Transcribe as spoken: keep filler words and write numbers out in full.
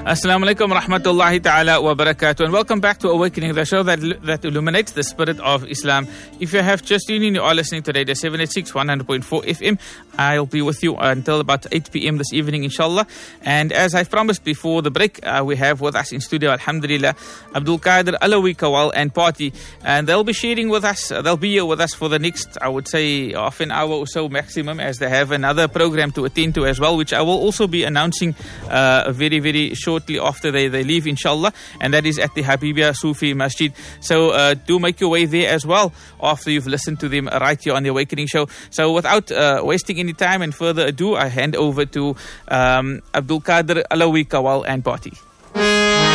Assalamu alaikum rahmatullahi ta'ala wa barakatuh, and welcome back to Awakening, the show that that illuminates the spirit of Islam. If you have just tuned in, you are listening to Radio seven eighty-six, one hundred point four F M. I'll be with you until about eight p.m. this evening, inshallah. And as I've promised before the break, uh, we have with us in studio, alhamdulillah, Abdul Qadir Alawi Kawal and party. And they'll be sharing with us, uh, they'll be here with us for the next, I would say, half an hour or so maximum, as they have another program to attend to as well, which I will also be announcing uh, very, very shortly after they, they leave, inshallah. And that is at the Habibia Sufi Masjid. So uh, do make your way there as well after you've listened to them right here on the Awakening Show. So without uh, wasting any time and further ado, I hand over to um, Abdul Qadir Alawi Kawal and party.